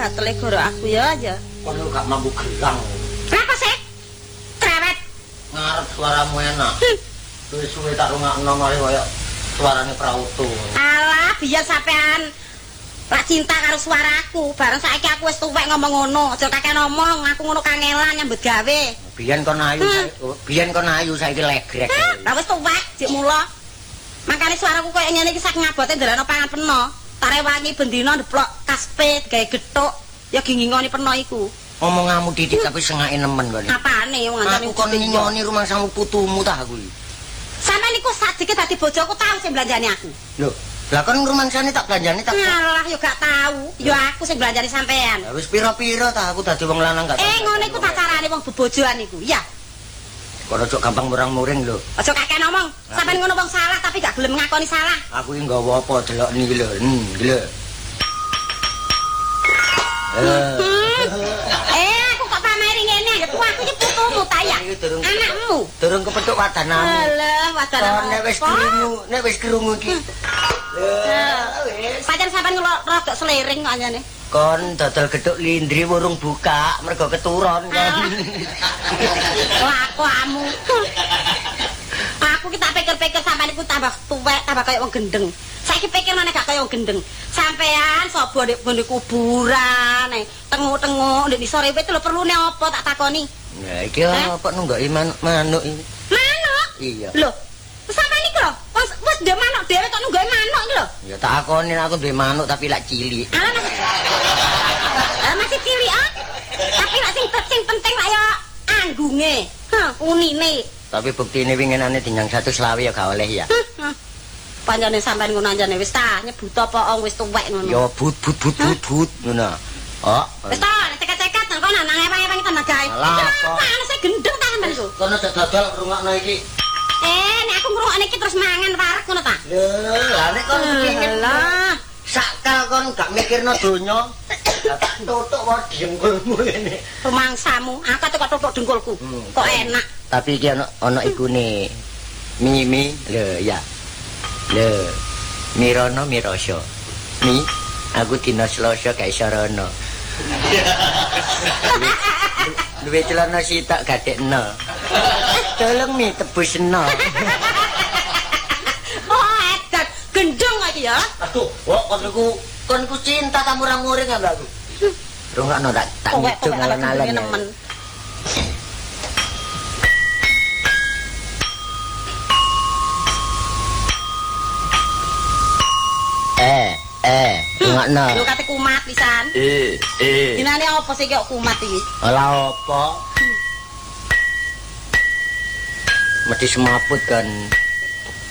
gatele goro aku ya. Kon gak mampu gelang. Kenapa sih? Cerewet. Ngarep suaramu enak. Wis suwe tak rungokno mari koyo suarane prauto. Alah, biar sampean lak cinta karo suaraku. Bareng saiki aku wis tuwek ngomong ngono. Aja kakek ngomong, aku ngono kangelan nyambut gawe. Biyen kon ayu saiki legrek. Lah wis tuwek, jek mula. Makane suaraku koyo ngene iki sak ngabote ndelokno pangan peno. Tarewangi bendina ndeplok kaspe gawe gethuk. Ya gingingoni peno iku. Omonganmu didik tapi sengake nemen kok. Apane wong nganteni aku kon nyoni rumangsamu putumu ta aku iki. Sampeyan niku sadike dadi bojoku tau sing belanjani aku. Lho, lah kon rumangsane tak belanjani tak. Ngalah yo gak tahu. Yo aku sing belanjani sampean. Ya wis pira-pira ta aku dadi wong lanang gak. Ngono iku tak carane wong bebojoan iku. Ya. Kok ojo gampang murang-muring lho. Aja kakek ngomong. Sampeyan ngono wong salah tapi gak gelem ngakoni salah. Aku iki nggawa apa delok niki lho. Lho. Aku kok pameri ngene. Ya aku iki putumu ta ya. Anakmu. Durung kepethuk wadanamu. Alah, wadanamu. Nek wis krungu iki. Pancen sampean rada slering kok anyane. Kon dodol gethuk lindri urung buka mergo keturon kan. Lakuamu. Aku ki tak pikir-pikir sampean iku tambah tuwek, tambah kaya wong gendeng. Saiki pikir meneh gak kaya wong gendeng. Sampean sapa ndek ngene kuburan, tenguk-tenguk ndek isore wit lho perlune apa tak takoni. Ya iki apa nunggoki manuk iki. Manuk? Iya. Lho, sampean iki lho, wis ndek manuk dhewe kok nunggoki manuk iki lho. Ya tak akoni aku duwe manuk tapi lak cilik. Masih cilik ah. Tapi lak sing penting lak ya anggunge. Unine. Tapi buktine winginane dinyang 120 ya gak oleh ya. Pancene sampean ngono anjane wis ta nyebut apa wis tuwek ngono. Ya but ngono. Oh. Wis ta cekat-cekat nang kono nang ewang-ewang tenagae. Lah sing gendeng ta sampean iku. Kono dodol rungokno iki. Nek aku ngrungokne iki terus mangan wareg ngono ta. Lah nek kon kepengin lah sakal kon gak mikirno donya. Tak tutuk wae dengkulmu ngene. Rumangsamu, aku kok tutuk dengkulku. Kok enak. Tapi iki ana ikune. Mimi lho ya. Lho, Mirono Mirosho. Mi, aku dina Selasa gak iso rono. Duwe celana sitok gadekno. Tolong mi tebusno. Oh, edan gendeng iki ya. Aduh, kon ku cinta ta murang-muring ambek aku. Rungokno tak ngidung alon-alon. Rungokno. Lho kate kumat pisan. Dinane apa sih kok kumat iki? Ala apa? Mesti semaput kan.